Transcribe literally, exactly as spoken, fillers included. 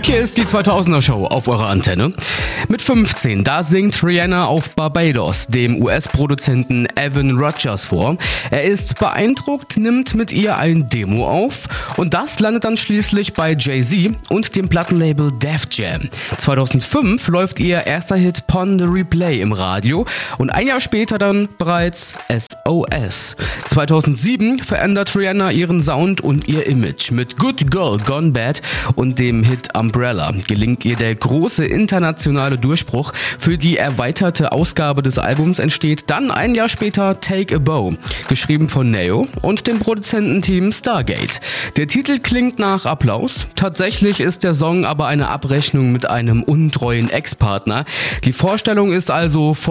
Hier ist die zweitausender Show auf eurer Antenne. Mit fünfzehn, da singt Rihanna auf Barbados dem U S-Produzenten Evan Rogers vor. Er ist beeindruckt, nimmt mit ihr ein Demo auf und das landet dann schließlich bei Jay-Z und dem Plattenlabel Def Jam. zweitausendfünf läuft ihr erster Hit Pon the Replay im Radio und ein Jahr später dann bereits S O S. zweitausendsieben verändert Rihanna ihren Sound und ihr Image. Mit Good Girl Gone Bad und dem Hit Umbrella gelingt ihr der große internationale Durchbruch. Für die erweiterte Ausgabe des Albums entsteht dann ein Jahr später Take a Bow, geschrieben von Neo und dem Produzententeam Stargate. Der Titel klingt nach Applaus. Tatsächlich ist der Song aber eine Abrechnung mit einem untreuen Ex-Partner. Die Vorstellung ist also